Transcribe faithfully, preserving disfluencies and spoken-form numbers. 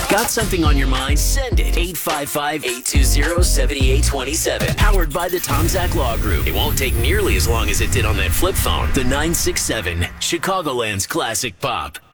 Got something on your mind? Send it. eight five five, eight two zero, seven eight two seven. Powered by the Tom Zach Law Group. It won't take nearly as long as it did on that flip phone. The nine six seven, Chicagoland's classic pop.